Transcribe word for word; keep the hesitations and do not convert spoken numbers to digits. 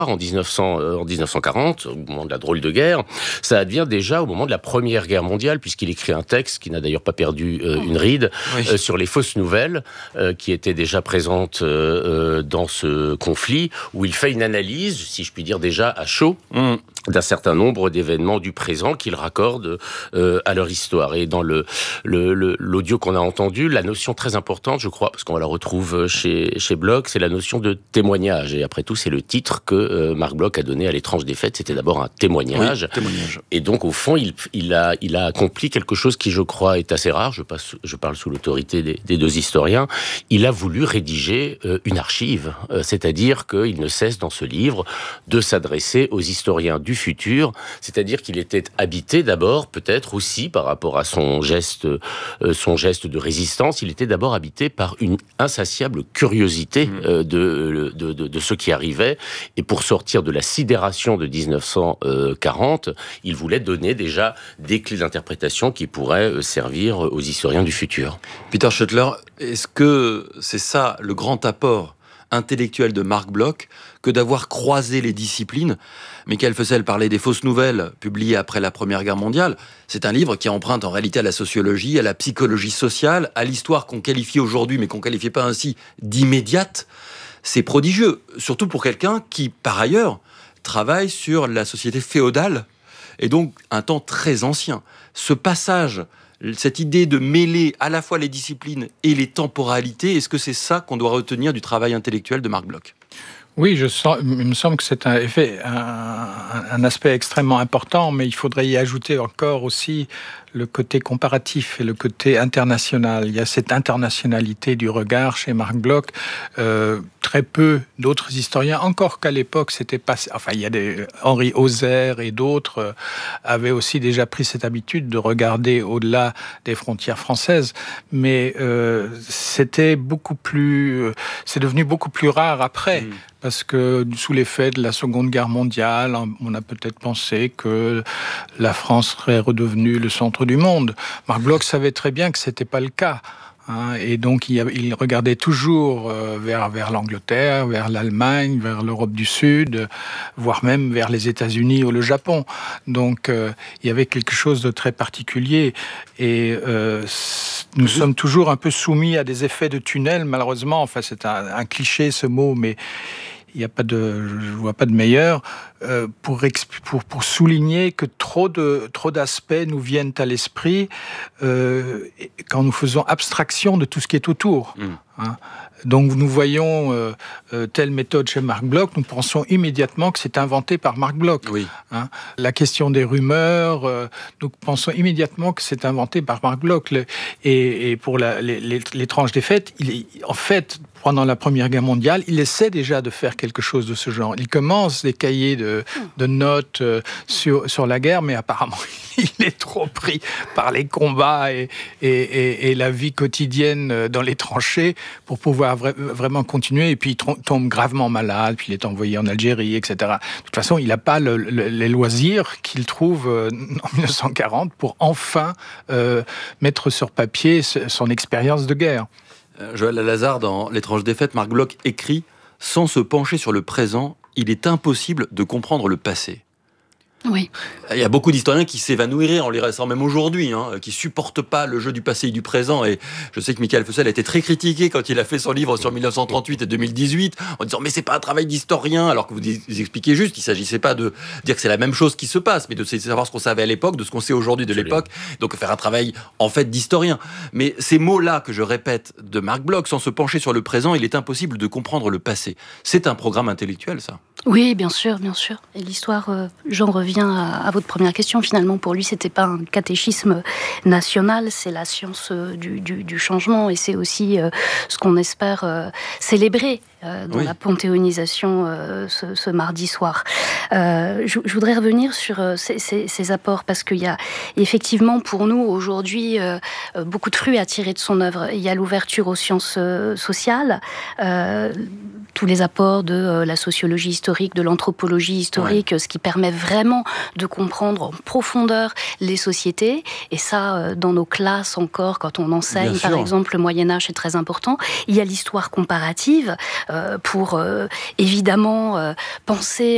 en, dix-neuf cents, euh, en dix-neuf cent quarante, au moment de la drôle de guerre, ça advient déjà au moment de la Première Guerre mondiale, puisqu'il écrit un texte qui n'a d'ailleurs pas perdu euh, une ride, oui. euh, sur les fausses nouvelles, euh, qui étaient déjà présentes euh, dans ce conflit, où il fait une analyse, si je puis dire déjà à chaud, mmh. d'un certain nombre d'événements du présent qu'il raccorde euh, à leur histoire. Et dans le, le, le, l'audio qu'on a entendu, la notion très importante, je crois, parce qu'on la retrouve chez, chez Bloch, c'est la notion de témoignage. Et après tout, c'est le titre que euh, Marc Bloch a donné à L'étrange défaite. C'était d'abord un témoignage. Oui, témoignage. Et donc, au fond, il, il, a, il a accompli quelque chose qui, je crois, est assez rare. Je, passe, je parle sous l'autorité des, des deux historiens. Il a voulu rédiger euh, une archive. Euh, c'est-à-dire qu'il ne cesse dans ce livre de s'adresser aux historiens du futur, c'est-à-dire qu'il était habité d'abord, peut-être aussi par rapport à son geste, euh, son geste de résistance, il était d'abord habité par une insatiable curiosité euh, de, de, de, de ce qui arrivait, et pour sortir de la sidération de dix-neuf cent quarante, il voulait donner déjà des clés d'interprétation qui pourraient servir aux historiens du futur. Peter Schoettler, est-ce que c'est ça le grand apport intellectuel de Marc Bloch, que d'avoir croisé les disciplines? Michael Fessel parlait des fausses nouvelles publiées après la Première Guerre mondiale. C'est un livre qui emprunte en réalité à la sociologie, à la psychologie sociale, à l'histoire qu'on qualifie aujourd'hui, mais qu'on ne qualifiait pas ainsi, d'immédiate. C'est prodigieux, surtout pour quelqu'un qui, par ailleurs, travaille sur la société féodale, et donc un temps très ancien. Ce passage, cette idée de mêler à la fois les disciplines et les temporalités, est-ce que c'est ça qu'on doit retenir du travail intellectuel de Marc Bloch ? Oui, je sens, il me semble que c'est un, effet, un, un aspect extrêmement important, mais il faudrait y ajouter encore aussi le côté comparatif et le côté international. Il y a cette internationalité du regard chez Marc Bloch. Euh, très peu d'autres historiens, encore qu'à l'époque, c'était pas. Enfin, il y a des Henri Hauser et d'autres euh, avaient aussi déjà pris cette habitude de regarder au-delà des frontières françaises, mais euh, c'était beaucoup plus. Euh, c'est devenu beaucoup plus rare après. Mmh. Parce que sous l'effet de la Seconde Guerre mondiale, on a peut-être pensé que la France serait redevenue le centre du monde. Marc Bloch savait très bien que c'était pas le cas. Hein, et donc, il, il regardait toujours euh, vers, vers l'Angleterre, vers l'Allemagne, vers l'Europe du Sud, voire même vers les États-Unis ou le Japon. Donc, euh, il y avait quelque chose de très particulier. Et euh, nous sommes toujours un peu soumis à des effets de tunnel, malheureusement. Enfin, c'est un, un cliché, ce mot, mais il n'y a pas de, je vois pas de meilleur euh, pour, pour pour souligner que trop de trop d'aspects nous viennent à l'esprit euh, quand nous faisons abstraction de tout ce qui est autour. Mmh. Hein. Donc nous voyons euh, euh, telle méthode chez Marc Bloch, nous pensons immédiatement que c'est inventé par Marc Bloch. Oui. Hein. La question des rumeurs, euh, nous pensons immédiatement que c'est inventé par Marc Bloch. Le, et, et pour la, les, les, l'étrange défaite, il est, en fait, pendant la Première Guerre mondiale, il essaie déjà de faire quelque chose de ce genre. Il commence des cahiers de, de notes euh, sur, sur la guerre, mais apparemment, il est trop pris par les combats et, et, et, et la vie quotidienne dans les tranchées pour pouvoir vra- vraiment continuer. Et puis, il tr- tombe gravement malade, puis il est envoyé en Algérie, et cetera. De toute façon, il n'a pas le, le, les loisirs qu'il trouve euh, en dix-neuf cent quarante pour enfin euh, mettre sur papier son expérience de guerre. Joël Lazare, dans L'étrange défaite, Marc Bloch écrit « Sans se pencher sur le présent, il est impossible de comprendre le passé ». Oui. Il y a beaucoup d'historiens qui s'évanouiraient en les restant même aujourd'hui, hein, qui supportent pas le jeu du passé et du présent. Et je sais que Michael Fessel a été très critiqué quand il a fait son livre sur dix-neuf cent trente-huit et deux mille dix-huit, en disant mais c'est pas un travail d'historien, alors que vous, vous expliquez juste qu'il s'agissait pas de dire que c'est la même chose qui se passe, mais de savoir ce qu'on savait à l'époque, de ce qu'on sait aujourd'hui de l'époque, donc faire un travail en fait d'historien. Mais ces mots-là que je répète de Marc Bloch, sans se pencher sur le présent, il est impossible de comprendre le passé. C'est un programme intellectuel, ça. Oui, bien sûr, bien sûr. Et l'histoire, euh, j'en reviens à, à votre première question. Finalement, pour lui, c'était pas un catéchisme national, c'est la science euh, du, du, du changement, et c'est aussi euh, ce qu'on espère euh, célébrer euh, dans oui. la panthéonisation euh, ce, ce mardi soir. Euh, je, je voudrais revenir sur euh, ces, ces, ces apports, parce qu'il y a effectivement pour nous aujourd'hui euh, beaucoup de fruits à tirer de son œuvre. Il y a l'ouverture aux sciences euh, sociales, euh, tous les apports de euh, la sociologie historique, de l'anthropologie historique, ouais. ce qui permet vraiment de comprendre en profondeur les sociétés. Et ça, euh, dans nos classes encore, quand on enseigne, par exemple, le Moyen-Âge, c'est très important. Il y a l'histoire comparative euh, pour, euh, évidemment, euh, penser